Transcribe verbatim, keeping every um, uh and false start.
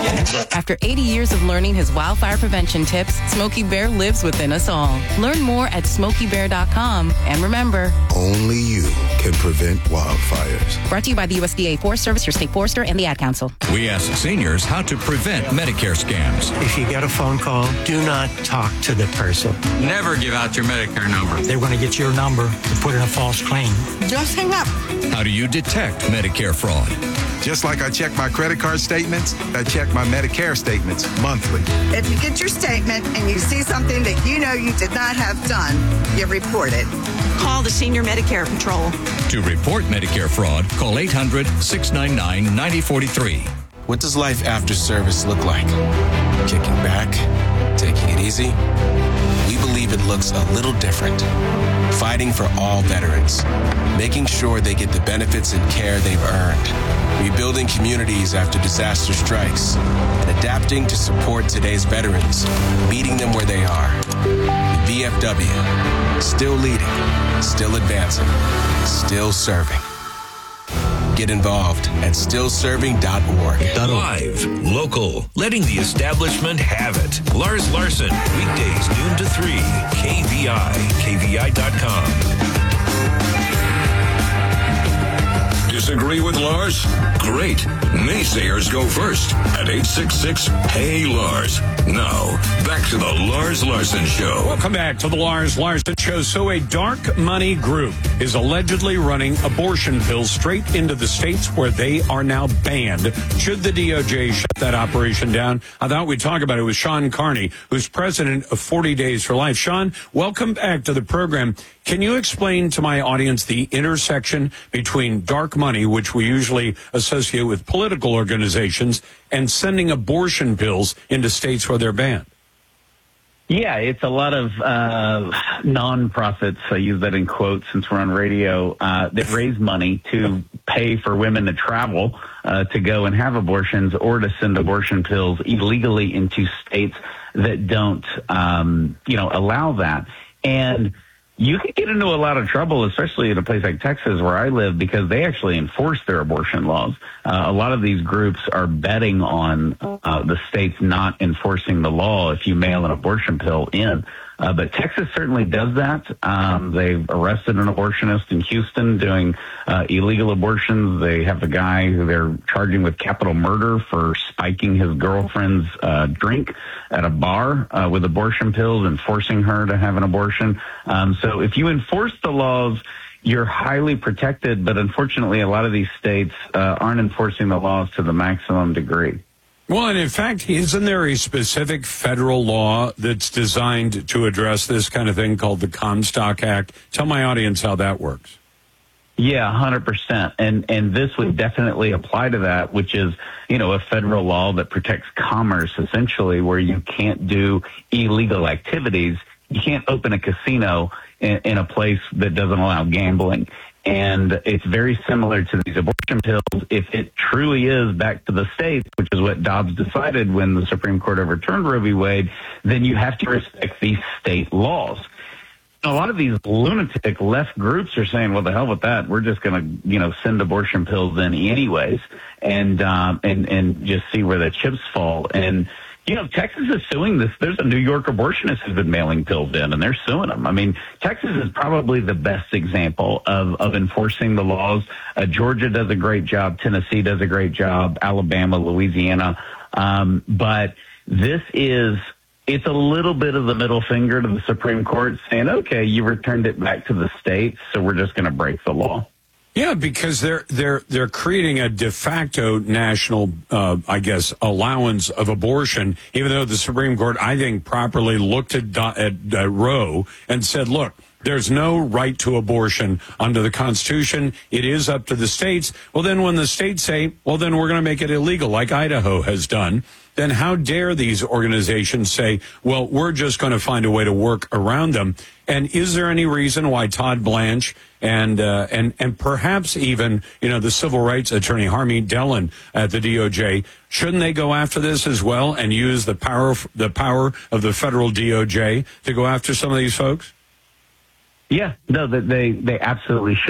After eighty years of learning his wildfire prevention tips, Smokey Bear lives within us all. Learn more at smokey bear dot com. And remember, only you can prevent wildfires. Brought to you by the U S D A Forest Service, your state forester, and the Ad Council. We ask seniors how to prevent Medicare scams. If you get a phone call, do not talk to the person. Never give out your Medicare number. They're going to get your number to put in a false claim. Just hang up. How do you detect Medicare fraud? Just like I check my credit card statements, I check my Medicare statements monthly. If you get your statement and you see something that you know you did not have done, you report it. Call the Senior Medicare Patrol. To report Medicare fraud, call eight hundred, six nine nine, nine oh four three. What does life after service look like? Kicking back? Taking it easy? We believe it looks a little different. Fighting for all veterans. Making sure they get the benefits and care they've earned. Rebuilding communities after disaster strikes. And adapting to support today's veterans. Meeting them where they are. The V F W. Still leading. Still advancing. Still serving. Get involved at still serving dot org. Live, local, letting the establishment have it. Lars Larson, weekdays noon to three. K V I, K V I dot com. Disagree with Lars? Great. Naysayers go first at eight six six, P A Y Lars. Now, back to the Lars Larson Show. Welcome back to the Lars Larson Show. So a dark money group is allegedly running abortion pills straight into the states where they are now banned. Should the D O J shut that operation down? I thought we'd talk about it with Sean Carney, who's president of forty days for life. Sean, welcome back to the program. Can you explain to my audience the intersection between dark money, which we usually associate with political organizations, and sending abortion pills into states where they're banned? Yeah, it's a lot of uh, non-profits, I use that in quotes since we're on radio, uh, that raise money to pay for women to travel uh, to go and have abortions or to send abortion pills illegally into states that don't, um, you know, allow that. And you could get into a lot of trouble, especially in a place like Texas where I live, because they actually enforce their abortion laws. Uh, a lot of these groups are betting on uh, the states not enforcing the law if you mail an abortion pill in. Uh, but Texas certainly does that. Um, they've arrested an abortionist in Houston doing uh, illegal abortions. They have a guy who they're charging with capital murder for spiking his girlfriend's uh, drink at a bar uh, with abortion pills and forcing her to have an abortion. Um, so if you enforce the laws, you're highly protected. But unfortunately, a lot of these states uh, aren't enforcing the laws to the maximum degree. Well, and in fact, isn't there a specific federal law that's designed to address this kind of thing called the Comstock Act? Tell my audience how that works. Yeah, one hundred percent. And and this would definitely apply to that, which is, you know, a federal law that protects commerce, essentially, where you can't do illegal activities. You can't open a casino in, in a place that doesn't allow gambling. And it's very similar to these abortion pills. If it truly is back to the states, which is what Dobbs decided when the Supreme Court overturned Roe v. Wade, then you have to respect these state laws. A lot of these lunatic left groups are saying, well, the hell with that. We're just going to, you know, send abortion pills in anyways and, um, and, and just see where the chips fall. And, you know, Texas is suing this. There's a New York abortionist who's been mailing pills in, and they're suing them. I mean, Texas is probably the best example of, of enforcing the laws. Uh, Georgia does a great job. Tennessee does a great job. Alabama, Louisiana. Um, but this is, it's a little bit of the middle finger to the Supreme Court saying, okay, you returned it back to the states, so we're just going to break the law. Yeah, because they're they're they're creating a de facto national, uh, I guess, allowance of abortion. Even though the Supreme Court, I think, properly looked at at uh, Roe and said, "Look, there's no right to abortion under the Constitution. It is up to the states." Well, then, when the states say, "Well, then we're going to make it illegal," like Idaho has done, then how dare these organizations say, "Well, we're just going to find a way to work around them"? And is there any reason why Todd Blanche and uh, and and perhaps even, you know, the civil rights attorney Harmeet Dillon at the D O J, shouldn't they go after this as well and use the power the power of the federal D O J to go after some of these folks? Yeah, no, they they absolutely should.